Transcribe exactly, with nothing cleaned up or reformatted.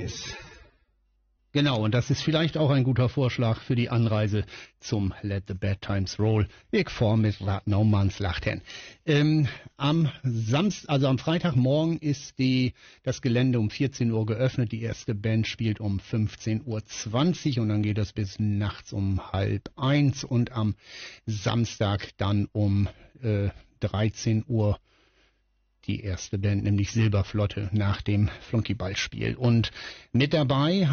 ist. Genau, und das ist vielleicht auch ein guter Vorschlag für die Anreise zum Let the Bad Times Roll. Ich fahr mit Radnaumanns Lachten. Ähm, am Samstag, also am Freitagmorgen ist die, das Gelände um vierzehn Uhr geöffnet. Die erste Band spielt um fünfzehn Uhr zwanzig und dann geht das bis nachts um halb eins und am Samstag dann um äh, dreizehn Uhr die erste Band, nämlich Silberflotte, nach dem Flunkyballspiel. Und mit dabei